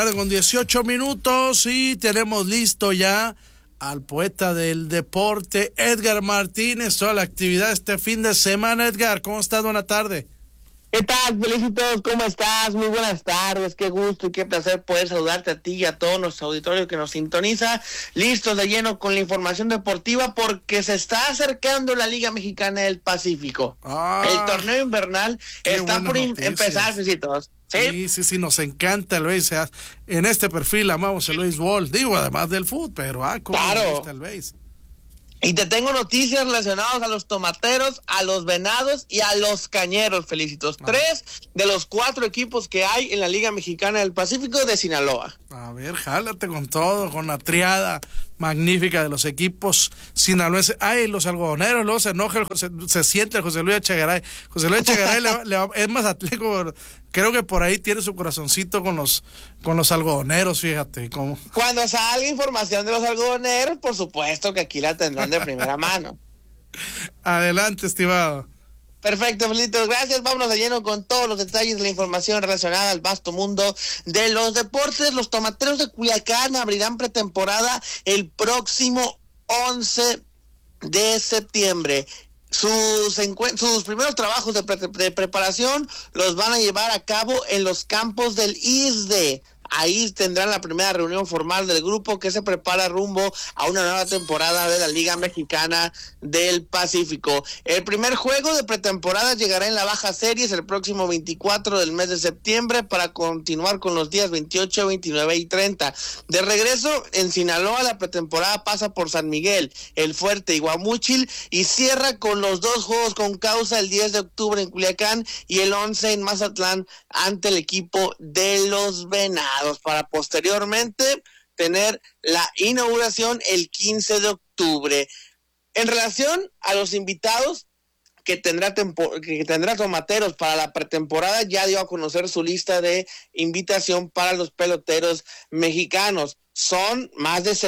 Con 18 minutos y tenemos listo ya al poeta del deporte, Edgar Martínez, toda la actividad este fin de semana. Edgar, ¿cómo estás? Buena tarde. ¿Qué tal, Felicitos? ¿Cómo estás? Muy buenas tardes, qué gusto y qué placer poder saludarte a ti y a todo nuestro auditorio que nos sintoniza, listos de lleno con la información deportiva porque se está acercando la Liga Mexicana del Pacífico. El torneo invernal está por empezar, Felicitos. Sí, nos encanta el béisbol. En este perfil amamos el béisbol, digo, además del fútbol, pero ¿cómo claro. gusta el béisbol? Y te tengo noticias relacionadas a los tomateros, a los venados y a los cañeros, Felicitos. 3 de los 4 equipos que hay en la Liga Mexicana del Pacífico de Sinaloa. A ver, jálate con todo, con la triada magnífica de los equipos sinaloenses. Ay, los algodoneros, luego se enoja, se siente el José Luis Echegaray. José Luis Echegaray es más atlético, creo que por ahí tiene su corazoncito con los algodoneros, fíjate cómo. Cuando salga información de los algodoneros, por supuesto que aquí la tendrán de primera mano. Adelante, estimado. Perfecto, Felitos, gracias. Vámonos de lleno con todos los detalles de la información relacionada al vasto mundo de los deportes. Los tomateros de Culiacán abrirán pretemporada el próximo 11 de septiembre. Sus primeros trabajos de preparación los van a llevar a cabo en los campos del ISDE. Ahí tendrán la primera reunión formal del grupo que se prepara rumbo a una nueva temporada de la Liga Mexicana del Pacífico. El primer juego de pretemporada llegará en la Baja Series el próximo 24 del mes de septiembre para continuar con los días 28, 29 y 30. De regreso en Sinaloa, la pretemporada pasa por San Miguel, El Fuerte y Guamúchil y cierra con los 2 juegos con causa el 10 de octubre en Culiacán y el 11 en Mazatlán ante el equipo de los Venados, para posteriormente tener la inauguración el 15 de octubre. En relación a los invitados que tendrá Tomateros para la pretemporada, ya dio a conocer su lista de invitación para los peloteros mexicanos. Son más de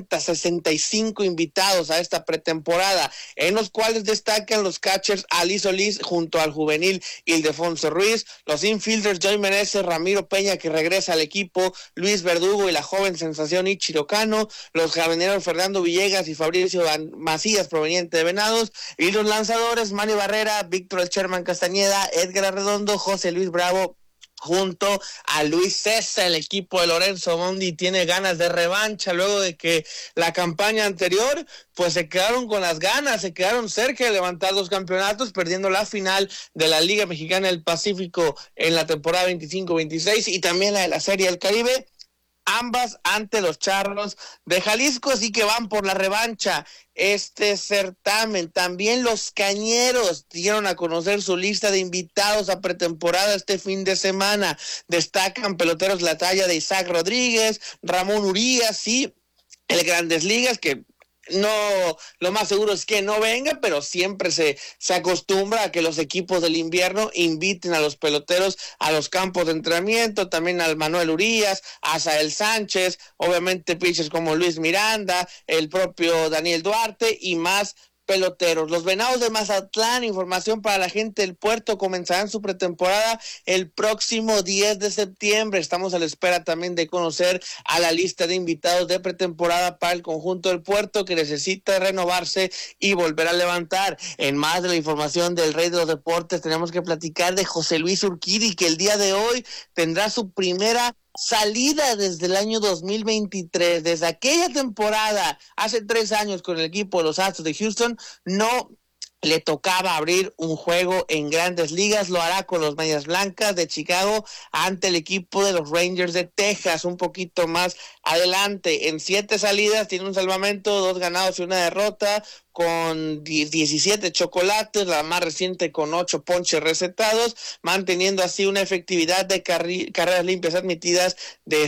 65 invitados a esta pretemporada, en los cuales destacan los catchers Ali Solís junto al juvenil Ildefonso Ruiz, los infielders Joey Meneses, Ramiro Peña que regresa al equipo, Luis Verdugo y la joven sensación Ichiro Cano, los jardineros Fernando Villegas y Fabricio Macías proveniente de Venados, y los lanzadores Manny Barrera, Víctor El Sherman Castañeda, Edgar Arredondo, José Luis Bravo junto a Luis César. El equipo de Lorenzo Mondi tiene ganas de revancha luego de que la campaña anterior pues se quedaron con las ganas, se quedaron cerca de levantar 2 campeonatos, perdiendo la final de la Liga Mexicana del Pacífico en la temporada 25-26 y también la de la Serie del Caribe, ambas ante los Charros de Jalisco, así que van por la revancha este certamen. También los Cañeros dieron a conocer su lista de invitados a pretemporada este fin de semana. Destacan peloteros la talla de Isaac Rodríguez, Ramón Urias y el Grandes Ligas, que no, lo más seguro es que no venga, pero siempre se acostumbra a que los equipos del invierno inviten a los peloteros a los campos de entrenamiento, también al Manuel Urias, a Asael Sánchez, obviamente pitchers como Luis Miranda, el propio Daniel Duarte y más peloteros. Los Venados de Mazatlán, información para la gente del puerto, comenzarán su pretemporada el próximo 10 de septiembre. Estamos a la espera también de conocer a la lista de invitados de pretemporada para el conjunto del puerto que necesita renovarse y volver a levantar. En más de la información del Rey de los Deportes, tenemos que platicar de José Luis Urquidy, que el día de hoy tendrá su primera salida desde el año 2023. Desde aquella temporada, hace 3 años con el equipo de los Astros de Houston, no le tocaba abrir un juego en Grandes Ligas. Lo hará con los Medias Blancas de Chicago ante el equipo de los Rangers de Texas un poquito más adelante. En 7 salidas tiene un salvamento, 2 ganados y 1 derrota, con 17 chocolates, la más reciente con 8 ponches recetados, manteniendo así una efectividad de carreras limpias admitidas de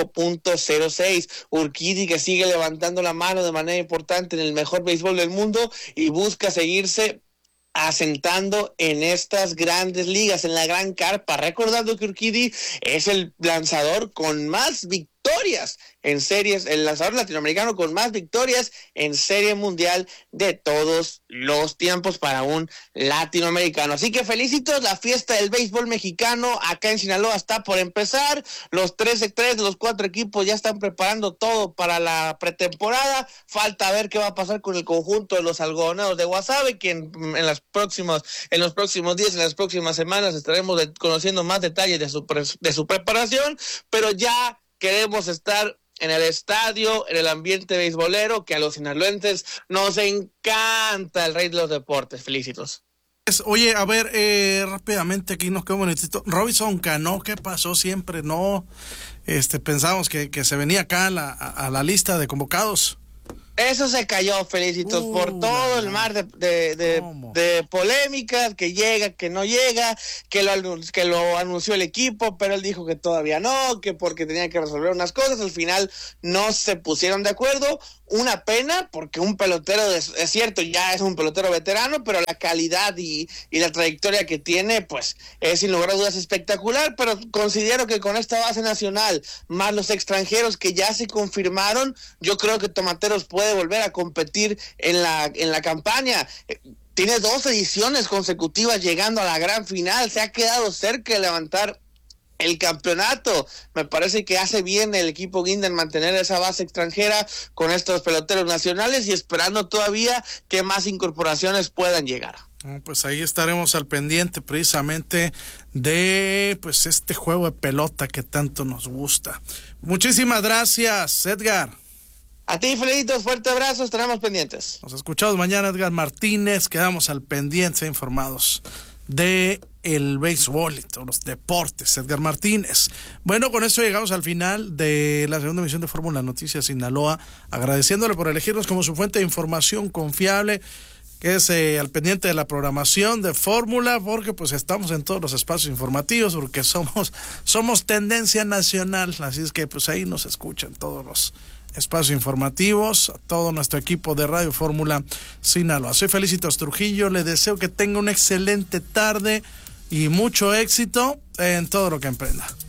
5.06. Urquidy, que sigue levantando la mano de manera importante en el mejor béisbol del mundo y busca seguirse asentando en estas Grandes Ligas, en la gran carpa, recordando que Urquidy es el lanzador con más victorias victorias en series, el lanzador latinoamericano con más victorias en serie mundial de todos los tiempos para un latinoamericano. Así que felicitos, la fiesta del béisbol mexicano acá en Sinaloa está por empezar. Los 3 de los 4 equipos ya están preparando todo para la pretemporada. Falta ver qué va a pasar con el conjunto de los algodoneros de Guasave, que en los próximos días, en las próximas semanas estaremos conociendo más detalles de su preparación, pero ya queremos estar en el estadio, en el ambiente beisbolero, que a los sinaloenses nos encanta el rey de los deportes. Felicitos. Oye, a ver, rápidamente aquí nos quedamos en el título. Robinson Cano, ¿qué pasó? Siempre no pensamos que se venía acá a la lista de convocados. Eso se cayó, Felicitos, por todo el mar de polémicas, que llega, que no llega, que lo anunció el equipo, pero él dijo que todavía no, que porque tenía que resolver unas cosas. Al final no se pusieron de acuerdo. Una pena, porque un pelotero, es cierto, ya es un pelotero veterano, pero la calidad y la trayectoria que tiene, pues, es sin lugar a dudas espectacular. Pero considero que con esta base nacional, más los extranjeros que ya se confirmaron, yo creo que Tomateros puede volver a competir en la campaña. Tiene 2 ediciones consecutivas llegando a la gran final, se ha quedado cerca de levantar el campeonato. Me parece que hace bien el equipo Guinda en mantener esa base extranjera con estos peloteros nacionales y esperando todavía que más incorporaciones puedan llegar. Pues ahí estaremos al pendiente precisamente de pues este juego de pelota que tanto nos gusta. Muchísimas gracias, Edgar. A ti, Fredito, fuerte abrazo, estaremos pendientes. Nos escuchamos mañana, Edgar Martínez. Quedamos al pendiente, informados de el béisbol y todos los deportes. Edgar Martínez. Bueno, con esto llegamos al final de la segunda emisión de Fórmula Noticias Sinaloa, agradeciéndole por elegirnos como su fuente de información confiable. Quédese al pendiente de la programación de Fórmula, porque pues estamos en todos los espacios informativos, porque somos tendencia nacional, así es que pues ahí nos escuchan todos los espacios informativos, a todo nuestro equipo de Radio Fórmula Sinaloa. Soy Felicitos Trujillo, le deseo que tenga una excelente tarde y mucho éxito en todo lo que emprenda.